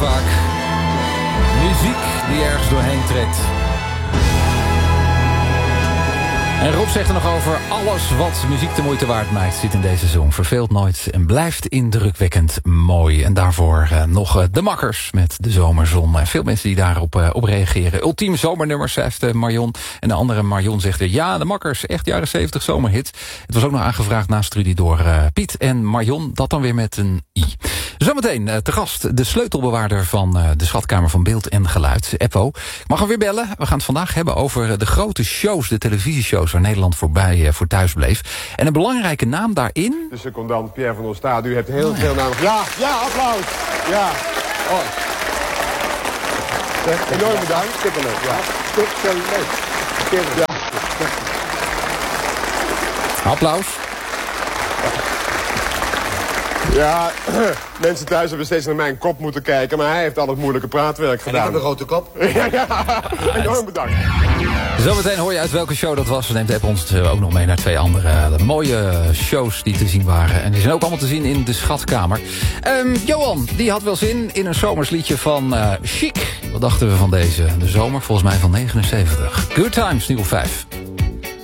vaak. Muziek die ergens doorheen trekt. En Rob zegt er nog over: alles wat muziek de moeite waard maakt zit in deze song. Verveelt nooit en blijft indrukwekkend mooi. En daarvoor nog de Makkers met de zomerzon. En veel mensen die daarop op reageren. Ultiem zomernummer, schrijft Marion. En de andere Marion zegt er: ja, de Makkers, echt jaren 70 zomerhit. Het was ook nog aangevraagd na studie door Piet en Marion. Dat dan weer met een i. Zometeen te gast de sleutelbewaarder van de Schatkamer van Beeld en Geluid, Eppo. Ik mag hem weer bellen. We gaan het vandaag hebben over de grote shows, de televisieshows waar Nederland voor thuis bleef. En een belangrijke naam daarin. De secondant Pierre van Ostade, u hebt heel veel namen. Ja, applaus. Ja. Oh. Enorm bedankt. Kipperleuk. Ja. Kipperleuk. Ja. Applaus. Ja, mensen thuis hebben steeds naar mijn kop moeten kijken, maar hij heeft al het moeilijke praatwerk gedaan. En ik heb een grote kop. Ja, enorm bedankt. Zometeen hoor je uit welke show dat was. We neemt App ons ook nog mee naar 2 andere mooie shows die te zien waren. En die zijn ook allemaal te zien in de Schatkamer. Johan, die had wel zin in een zomersliedje van Chic. Wat dachten we van deze? De zomer, volgens mij van 79. Good Times, nu op 5.